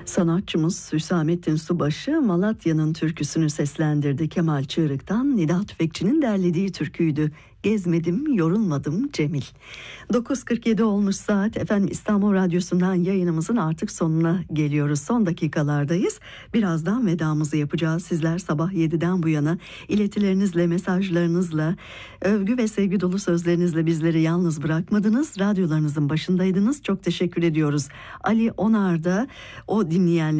Sanatçımız Hüsamettin Subaşı Malatya'nın türküsünü seslendirdi. Kemal Çığırık'tan Nida Tüfekçi'nin derlediği türküydü. Gezmedim, yorulmadım Cemil. 9.47 olmuş saat. Efendim, İstanbul Radyosu'ndan yayınımızın artık sonuna geliyoruz. Son dakikalardayız. Birazdan vedamızı yapacağız. Sizler sabah 7'den bu yana iletilerinizle, mesajlarınızla, övgü ve sevgi dolu sözlerinizle bizleri yalnız bırakmadınız. Radyolarınızın başındaydınız. Çok teşekkür ediyoruz. Ali Onar'da o dinleyenler